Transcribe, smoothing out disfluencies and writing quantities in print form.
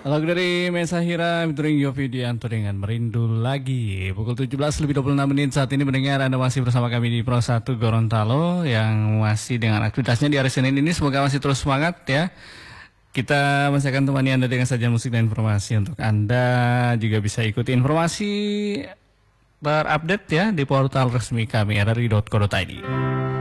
Lagu dari Mesahira featuring Yovie Widianto dengan Merindu Lagi. Pukul 17:26 saat ini mendengar Anda masih bersama kami di Pro 1 Gorontalo yang masih dengan aktivitasnya di hari Senin ini. Semoga masih terus semangat ya. Kita masih akan temani Anda dengan sajian musik dan informasi. Untuk Anda juga bisa ikuti informasi terupdate ya di portal resmi kami rri.co.id.